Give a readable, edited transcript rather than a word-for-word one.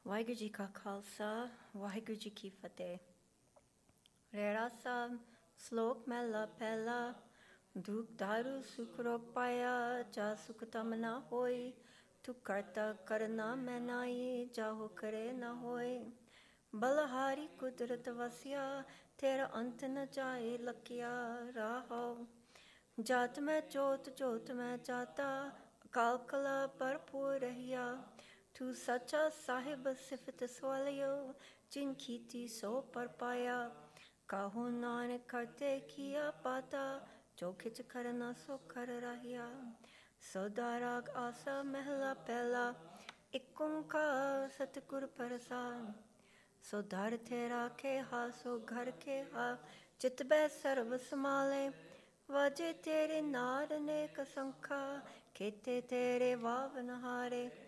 ਵਾਹਿਗੁਰੂ ਜੀ ਕਾ ਖਾਲਸਾ ਵਾਹਿਗੁਰੂ ਜੀ ਕੀ ਫਤਿਹ। ਰਹਿਰਾ ਸਾਹਿਬ ਸ਼ਲੋਕ ਮਹਿਲਾ ਪਹਿਲਾ। ਦੁਖ ਦਾਰੂ ਸੁਖ ਰੋਗ ਪਾਇਆ, ਜਾ ਸੁਖ ਤਮ ਨਾ ਹੋਈ। ਤੂੰ ਕਰਤਾ ਕਰਨਾ ਮੈਂ ਨਾਈ, ਜਾਹੋ ਕਰੇ ਨਾ ਹੋਏ। ਬਲਹਾਰੀ ਕੁਦਰਤ ਵਸਿਆ, ਤੇਰਾ ਅੰਤ ਨ ਜਾਏ ਲਕਿਆ। ਰਾਹੋ ਜਾਤ ਮੈਂ ਜੋਤ ਜੋਤ ਮੈਂ ਜਾਤਾ, ਅਕਾਲ ਕਲਾ ਭਰਪੂਰ ਰਹਿਆ। ਤੂੰ ਸੱਚਾ ਸਾਹਿਬ ਸਿਫਤ ਸਵਾਲਿਓ, ਜਿਨ ਕੀਤੀ ਸੋ ਪਰ ਪਾਇਆ। ਕਾਹੂ ਨਾਨਕ ਕਰਤੇ ਕੀਆ ਪਾਤਾ, ਜੋ ਖਿਚ ਕਰਨਾ ਸੋ ਕਰ ਰਹਿਆ। ਸਦਾ ਰਾਗ ਆਸਾ ਮਹਿਲਾ ਪਹਿਲਾ, ਇਕ ਓੰਕਾਰ ਸਤਿਗੁਰ ਪ੍ਰਸਾਦਿ। ਸੋ ਦਰ ਤੇ ਰਾਖੇ ਹਾ ਸੋ ਘਰ ਕੇ ਹਾ, ਚਿਤ ਬੈ ਸਰਬ ਸਮਾਲੇ। ਵਾਜੇ ਤੇਰੇ ਨਾਦ ਅਨੇਕ ਸੰਖਾ, ਕੀਤੇ ਤੇਰੇ ਵਾਵਨ ਹਾਰੇ।